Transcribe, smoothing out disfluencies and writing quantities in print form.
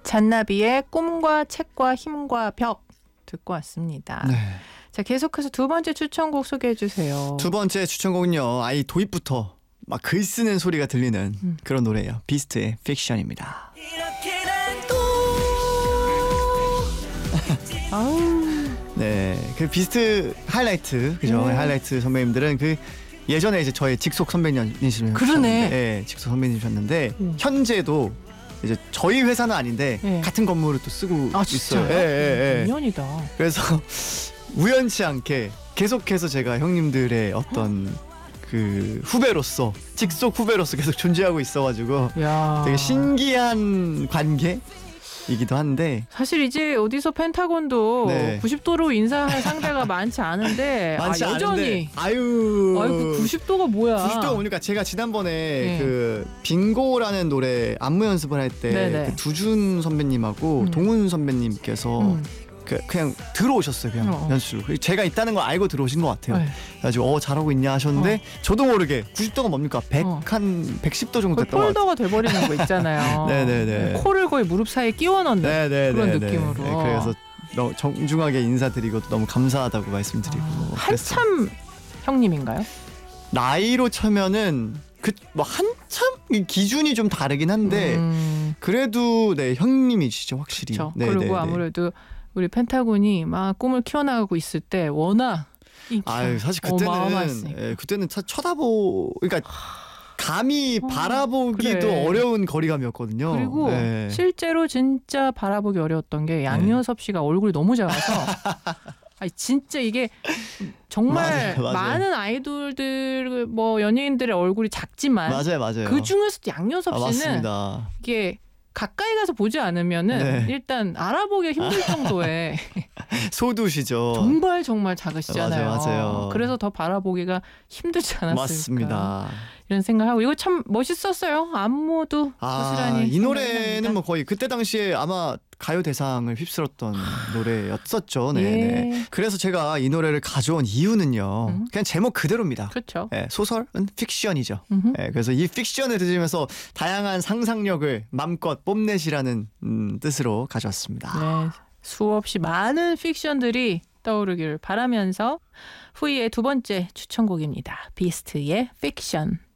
잔나비의 꿈과 책과 힘과 벽 듣고 왔습니다. 네. 자, 계속해서 두 번째 추천곡 소개해 주세요. 두 번째 추천곡은요. 아이 도입부터 막 글 쓰는 소리가 들리는 그런 노래예요. 비스트의 픽션입니다. 아우. 네, 그 비스트 하이라이트 그죠? 하이라이트 선배님들은 그 예전에 이제 저의 직속 선배님이시면 그러네. 네, 직속 선배님이셨는데 현재도 이제 저희 회사는 아닌데 같은 건물을 또 쓰고 있어요. 예. 인연이다. 그래서 우연치 않게 계속해서 제가 형님들의 어떤 그 후배로서 직속 후배로서 계속 존재하고 있어가지고 야. 되게 신기한 관계이기도 한데 사실 이제 어디서 펜타곤도 네. 90도로 인사할 상대가 많지 않은데 많지 여전히 않은데 아이고 90도가 뭐야? 90도가 뭡니까? 제가 지난번에 그 빙고라는 노래 안무 연습을 할 때 그 두준 선배님하고 동훈 선배님께서 그냥 들어오셨어요. 그냥 연습으로. 제가 있다는 걸 알고 들어오신 것 같아요. 그래가지고 잘하고 있냐 하셨는데 저도 모르게 90도가 뭡니까? 110도 정도 됐던 것 같아요. 폴더가 돼버리는 거 있잖아요. 네네네. 코를 거의 무릎 사이에 끼워 넣는 그런 느낌으로. 네, 그래서 너무 정중하게 인사드리고 너무 감사하다고 말씀드리고 한참 형님인가요? 나이로 쳐면은 뭐 한참 기준이 좀 다르긴 한데 그래도 네 형님이시죠 확실히. 그리고 아무래도 우리 펜타곤이 막 꿈을 키워나가고 있을 때 워낙 사실 그때는 그러니까 감히 바라보기도 어려운 거리감이었거든요. 그리고 실제로 진짜 바라보기 어려웠던 게 양요섭 씨가 얼굴이 너무 작아서 아니 진짜 이게 정말 맞아요. 많은 아이돌들 뭐 연예인들의 얼굴이 작지만 맞아요. 그 중에서도 양요섭 씨는 맞습니다. 이게 가까이 가서 보지 않으면은 일단 알아보기 힘들 정도의 소두시죠. 정말 작으시잖아요. 맞아요. 그래서 더 바라보기가 힘들지 않았을까. 맞습니다. 이런 생각하고 이거 참 멋있었어요. 안무도 고스란히. 이 노래는 뭐 거의 그때 당시에 아마 가요 대상을 휩쓸었던 노래였었죠. 네. 그래서 제가 이 노래를 가져온 이유는요. 그냥 제목 그대로입니다. 그렇죠. 네, 소설은 픽션이죠. 네, 그래서 이 픽션을 들으면서 다양한 상상력을 맘껏 뽐내시라는 뜻으로 가져왔습니다. 네, 수없이 많은 픽션들이 떠오르길 바라면서 후이의 두 번째 추천곡입니다. 비스트의 픽션.